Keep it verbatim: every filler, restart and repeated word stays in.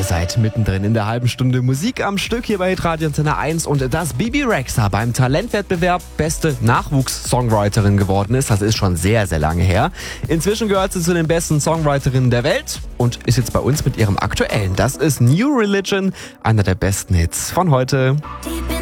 seid mittendrin in der halben Stunde Musik am Stück hier bei Hitradio Antenne eins und dass Bibi Rexha beim Talentwettbewerb beste Nachwuchs-Songwriterin geworden ist, das ist schon sehr, sehr lange her. Inzwischen gehört sie zu den besten Songwriterinnen der Welt und ist jetzt bei uns mit ihrem aktuellen. Das ist New Religion, einer der besten Hits von heute. Deep